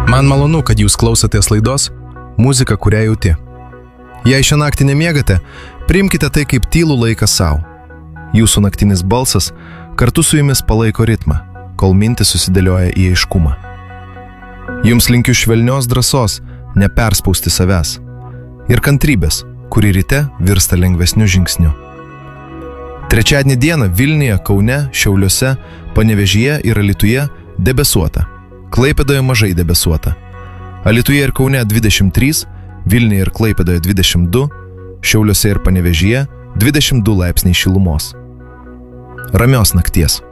Man malonu, kad jūs klausotės laidos Muzika, kurią jauti. Jei šią naktį nemiegate, priimkite tai kaip tylų laiką savo. Jūsų naktinis balsas kartu su jumis palaiko ritmą, kol mintis susidėlioja į aiškumą. Jums linkiu švelnios drąsos, neperspausti savęs. Ir kantrybės, kuri ryte virsta lengvesniu žingsniu. Trečiadienį dieną Vilniuje, Kaune, Šiauliuose, Panevėžyje ir Alytuje debesuota. Klaipėdoje mažai debesuota. Alytuje ir Kaune 23, Vilniuje ir Klaipėdoje 22, Šiauliuose ir Panevėžyje 22 laipsniai šilumos. Ramios nakties.